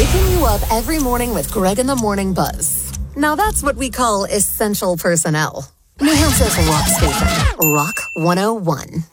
Waking you up every morning with Greg in the Morning Buzz. Now that's what we call essential personnel. New Hampshire's rock station, Rock 101.